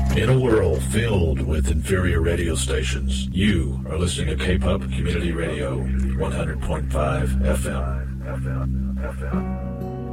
In a world filled with inferior radio stations, you are listening to K-Pop Community Radio, 100.5 FM.